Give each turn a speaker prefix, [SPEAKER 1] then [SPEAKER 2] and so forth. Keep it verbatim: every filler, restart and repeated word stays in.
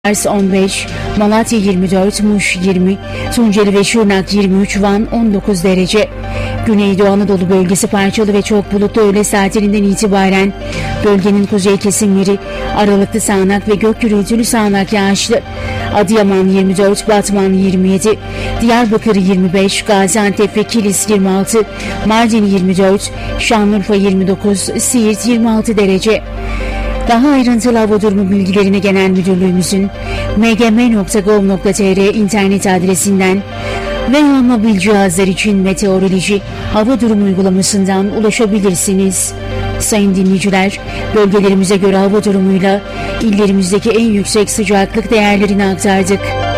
[SPEAKER 1] Kars on beş, Malatya yirmi dört, Muş yirmi, Tunceli ve Şırnak yirmi üç, Van on dokuz derece. Güneydoğu Anadolu bölgesi parçalı ve çok bulutlu öğle saatlerinden itibaren bölgenin kuzey kesimleri aralıklı sağanak ve gök gürültülü sağanak yağışlı. Adıyaman yirmi dört, Batman yirmi yedi, Diyarbakır yirmi beş, Gaziantep ve Kilis yirmi altı, Mardin yirmi dört, Şanlıurfa yirmi dokuz, Siirt yirmi altı derece. Daha ayrıntılı hava durumu bilgilerini Genel Müdürlüğümüzün m g m nokta gov nokta t r internet adresinden veya mobil cihazlar için meteoroloji hava durumu uygulamasından ulaşabilirsiniz. Sayın dinleyiciler, bölgelerimize göre hava durumuyla illerimizdeki en yüksek sıcaklık değerlerini aktardık.